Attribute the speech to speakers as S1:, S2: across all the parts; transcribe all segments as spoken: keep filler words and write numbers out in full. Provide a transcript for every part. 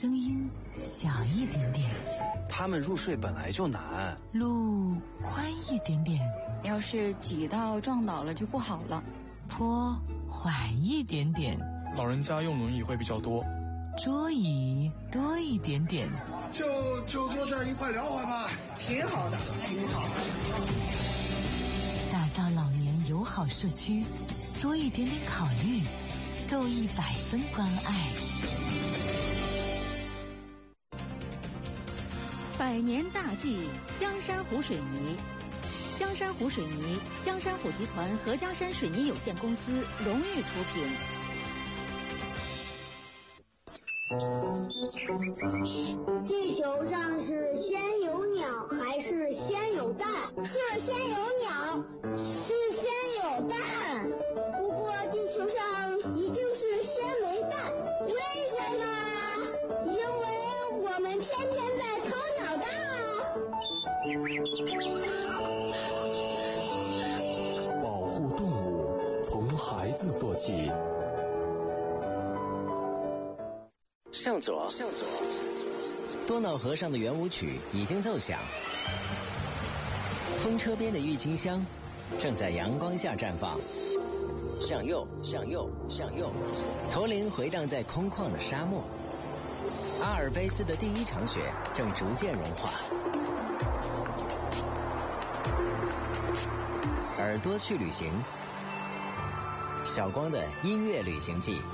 S1: 声音小一点点，
S2: 他们入睡本来就难，
S1: 路宽一点点，
S3: 要是挤到撞倒了就不好了，
S1: 坡缓一点点，
S4: 老人家用轮椅会比较多，
S1: 桌椅多一点点，
S5: 就就坐这儿一块聊会吧，
S6: 挺好的，挺好的。
S1: 打造老年友好社区，多一点点考虑，够一百分关爱。
S7: 百年大计，江山湖水泥。江山湖水泥，江山湖集团和江山水泥有限公司荣誉出品。
S8: 地球上是先有鸟还是先有蛋？是先有鸟，是先有蛋。不过地球上一定是先没蛋，为什么？因为我们天天在偷鸟蛋啊！
S9: 保护动物，从孩子做起。
S10: 向左，向左。多瑙河上的圆舞曲已经奏响，风车边的郁金香正在阳光下绽放。向右，向右，向右。驼铃回荡在空旷的沙漠。阿尔卑斯的第一场雪正逐渐融化。耳朵去旅行，小光的音乐旅行记。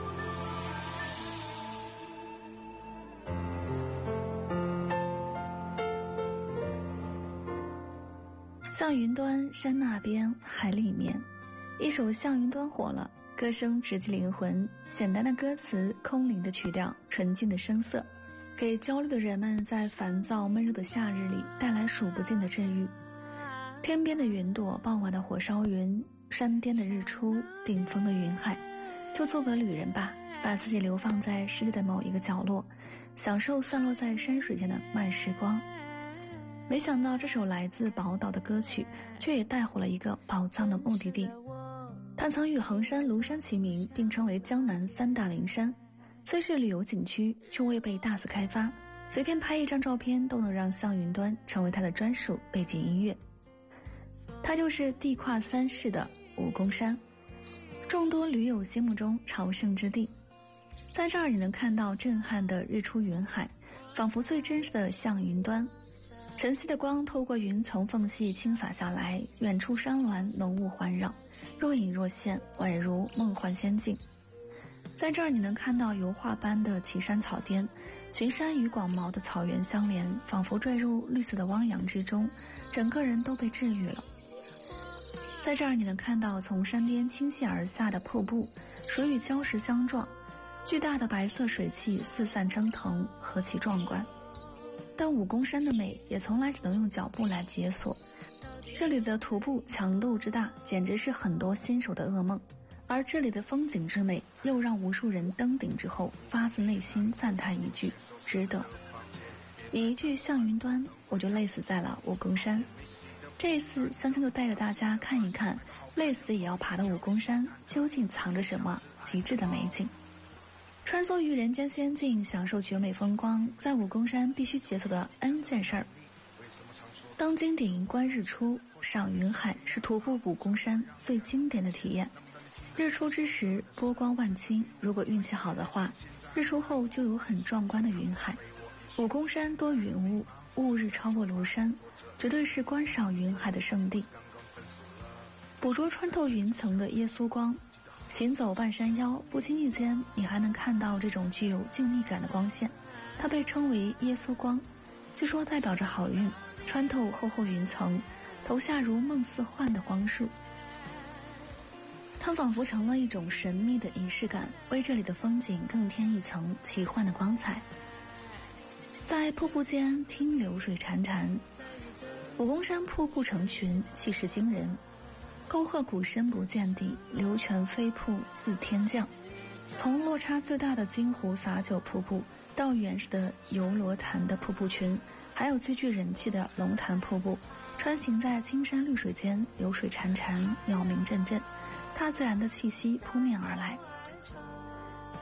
S11: 向云端，山那边，海里面。一首《向云端》火了，歌声直击灵魂，简单的歌词，空灵的曲调，纯净的声色，给焦虑的人们在烦躁闷热的夏日里带来数不尽的治愈。天边的云朵，傍晚的火烧云，山巅的日出，顶峰的云海。就做个旅人吧，把自己流放在世界的某一个角落，享受散落在山水间的慢时光。没想到这首来自宝岛的歌曲，却也带火了一个宝藏的目的地。它曾与衡山、庐山齐名，并称为江南三大名山。虽是旅游景区，却未被大肆开发，随便拍一张照片都能让向云端成为它的专属背景音乐。它就是地跨三市的武功山，众多驴友心目中朝圣之地。在这儿你能看到震撼的日出云海，仿佛最真实的向云端。晨曦的光透过云层缝隙倾洒下来，远处山峦浓雾环绕，若隐若现，宛如梦幻仙境。在这儿你能看到油画般的奇山草甸，群山与广袤的草原相连，仿佛坠入绿色的汪洋之中，整个人都被治愈了。在这儿你能看到从山巅倾泻而下的瀑布，水与礁石相撞，巨大的白色水汽四散蒸腾，何其壮观。但武功山的美也从来只能用脚步来解锁，这里的徒步强度之大，简直是很多新手的噩梦。而这里的风景之美，又让无数人登顶之后发自内心赞叹一句：值得。以一句向云端，我就累死在了武功山。这一次，香香就带着大家看一看，累死也要爬的武功山究竟藏着什么极致的美景。穿梭于人间仙境，享受绝美风光，在武功山必须解锁的 N 件事儿。登金顶观日出，赏云海是徒步武功山最经典的体验。日出之时波光万顷，如果运气好的话，日出后就有很壮观的云海。武功山多云雾，雾日超过庐山，绝对是观赏云海的圣地。捕捉穿透云层的耶稣光，行走半山腰，不经意间你还能看到这种具有静谧感的光线，它被称为耶稣光，据说代表着好运，穿透厚厚云层，投下如梦似幻的光束。它仿佛成了一种神秘的仪式感，为这里的风景更添一层奇幻的光彩。在瀑布间听流水潺潺，武功山瀑布成群，气势惊人。沟壑谷深不见底，流泉飞瀑自天降。从落差最大的金湖洒酒瀑布，到原始的游罗潭的瀑布群，还有最具人气的龙潭瀑布，穿行在青山绿水间，流水潺潺，鸟鸣阵阵，大自然的气息扑面而来。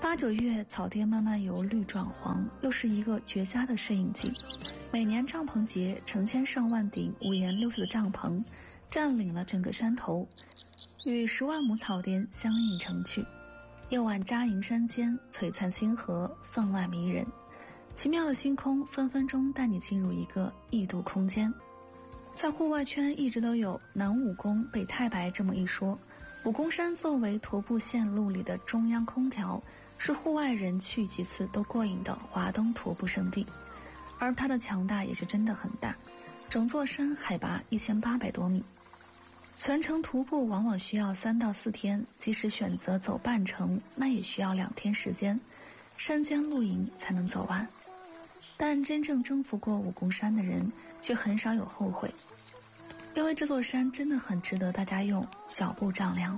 S11: 八九月草甸慢慢由绿转黄，又是一个绝佳的适应季。每年帐篷节，成千上万顶五颜六色的帐篷占领了整个山头，与十万亩草甸相映成趣。夜晚扎营山间，璀璨星河分外迷人，奇妙的星空分分钟带你进入一个异度空间。在户外圈一直都有南武功北太白这么一说。武功山作为徒步线路里的中央空调，是户外人去几次都过瘾的华东徒步圣地。而它的强大也是真的很大，整座山海拔一千八百多米，全程徒步往往需要三到四天，即使选择走半程，那也需要两天时间，山间露营才能走完。但真正征服过武功山的人，却很少有后悔，因为这座山真的很值得大家用脚步丈量。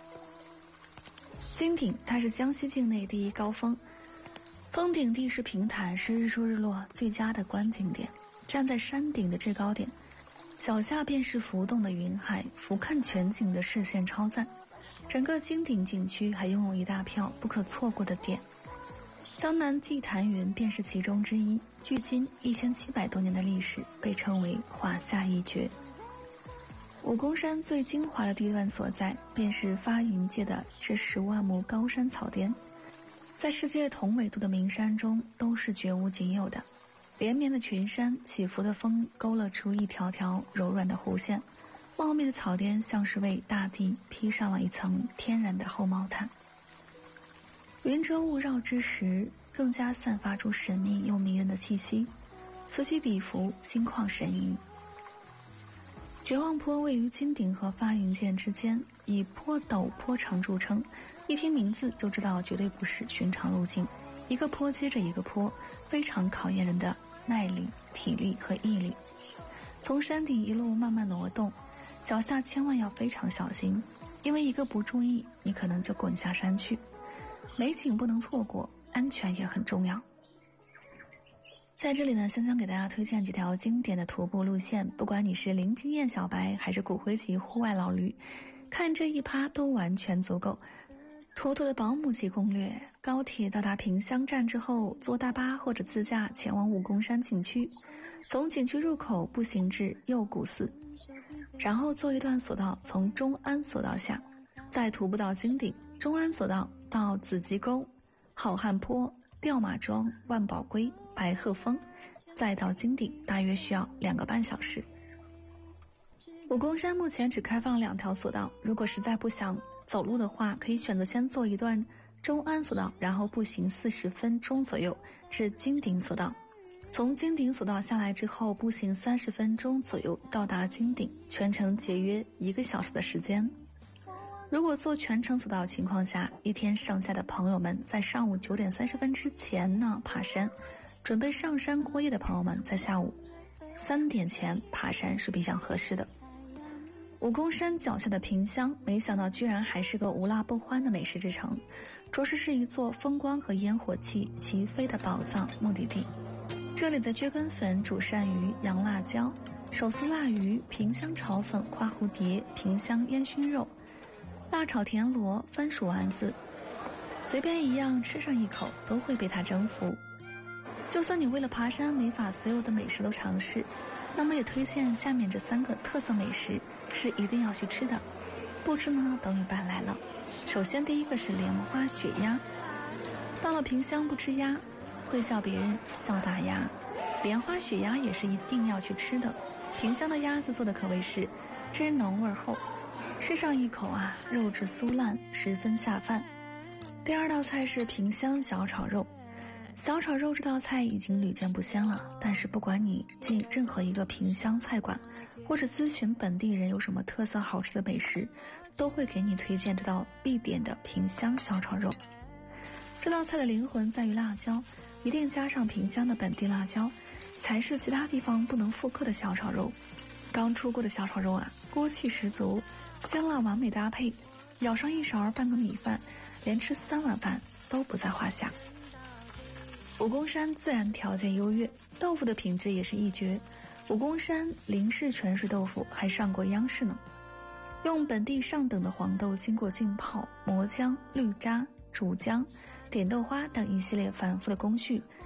S11: 金顶，它是江西境内第一高峰，峰顶地势平坦，是日出日落最佳的观景点。站在山顶的制高点，脚下便是浮动的云海，俯瞰全景的视线超赞。整个金顶景区还拥有一大票不可错过的点，江南祭坛云便是其中之一，距今一千七百多年的历史，被称为华夏一绝。武功山最精华的地段所在，便是发云界的这十万亩高山草甸，在世界同纬度的名山中都是绝无仅有的。连绵的群山，起伏的峰勾勒出一条条柔软的弧线，茂密的草甸像是为大地披上了一层天然的厚毛毯。云遮雾绕之时，更加散发出神秘又迷人的气息，此起彼伏，心旷神怡。绝望坡位于金顶和发云涧之间，以坡陡坡长著称，一听名字就知道绝对不是寻常路径，一个坡接着一个坡，非常考验人的耐力、体力和毅力。从山顶一路慢慢挪动，脚下千万要非常小心，因为一个不注意，你可能就滚下山去。美景不能错过，安全也很重要。在这里呢，香香给大家推荐几条经典的徒步路线，不管你是零经验小白还是骨灰级户外老驴，看这一趴都完全足够。妥妥的保姆级攻略：高铁到达萍乡站之后，坐大巴或者自驾前往武功山景区，从景区入口步行至右古寺，然后坐一段索道从中安索道下，再徒步到金顶，中安索道到紫极沟、好汉坡、吊马庄、万宝龟、白鹤峰，再到金顶，大约需要两个半小时。武功山目前只开放两条索道，如果实在不想走路的话，可以选择先做一段中安索道，然后步行四十分钟左右至金顶索道。从金顶索道下来之后，步行三十分钟左右到达金顶，全程节约一个小时的时间。如果做全程索道情况下，一天上下的朋友们在上午九点三十分之前呢爬山，准备上山过夜的朋友们在下午三点前爬山是比较合适的。武功山脚下的萍乡，没想到居然还是个无辣不欢的美食之城，着实是一座风光和烟火气齐飞的宝藏目的地。这里的蕨根粉、煮鳝鱼、洋辣椒、手撕腊鱼、萍乡炒粉、花蝴蝶、萍乡烟熏肉、辣炒田螺、番薯丸子，随便一样吃上一口都会被它征服。就算你为了爬山没法所有的美食都尝试，那么也推荐下面这三个特色美食是一定要去吃的，不吃呢等于白来了。首先第一个是莲花雪鸭，到了萍乡不吃鸭会笑别人笑大鸭，莲花雪鸭也是一定要去吃的。萍乡的鸭子做的可谓是汁浓味厚，吃上一口啊，肉质酥烂，十分下饭。第二道菜是萍乡小炒肉，小炒肉这道菜已经屡见不鲜了，但是不管你进任何一个萍乡菜馆，或者咨询本地人有什么特色好吃的美食，都会给你推荐这道必点的萍乡小炒肉。这道菜的灵魂在于辣椒，一定加上萍乡的本地辣椒，才是其他地方不能复刻的小炒肉。刚出锅的小炒肉啊，锅气十足，香辣完美搭配，舀上一勺半个米饭，连吃三碗饭都不在话下。武功山自然条件优越，豆腐的品质也是一绝。武功山林氏泉水豆腐还上过央视呢，用本地上等的黄豆经过浸泡、磨浆、滤渣、 煮姜、点豆花等一系列反复的工序，